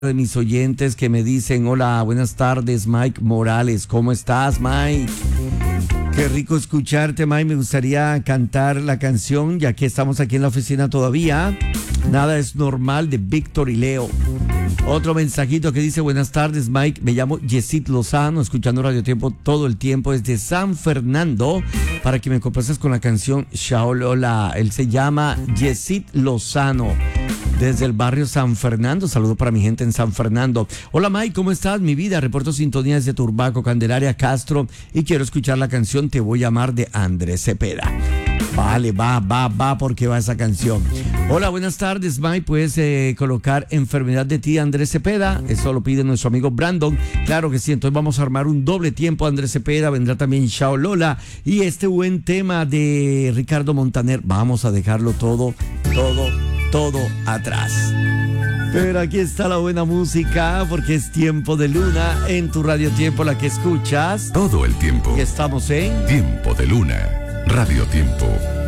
de mis oyentes que me dicen: hola, buenas tardes, Mike Morales. ¿Cómo estás, Mike? Qué rico escucharte, Mike. Me gustaría cantar la canción, ya que estamos aquí en la oficina todavía. Nada es normal, de Víctor y Leo. Otro mensajito que dice: buenas tardes, Mike. Me llamo Yesid Lozano, escuchando Radio Tiempo todo el tiempo desde San Fernando, para que me complaces con la canción Shaolola. Él se llama Yesid Lozano, desde el barrio San Fernando. Saludo para mi gente en San Fernando. Hola, Mike, ¿cómo estás? Mi vida, reporto sintonía desde Turbaco, Candelaria, Castro, y quiero escuchar la canción Te voy a amar de Andrés Cepeda. Vale, va, porque va esa canción. Hola, buenas tardes, Mike. ¿Puedes colocar Enfermedad de ti, Andrés Cepeda? Eso lo pide nuestro amigo Brandon. Claro que sí, entonces vamos a armar un doble tiempo. Andrés Cepeda, vendrá también Shaolola y este buen tema de Ricardo Montaner. Vamos a dejarlo todo atrás. Pero aquí está la buena música, porque es Tiempo de Luna en tu Radio Tiempo, la que escuchas todo el tiempo. Y estamos en Tiempo de Luna, Radio Tiempo.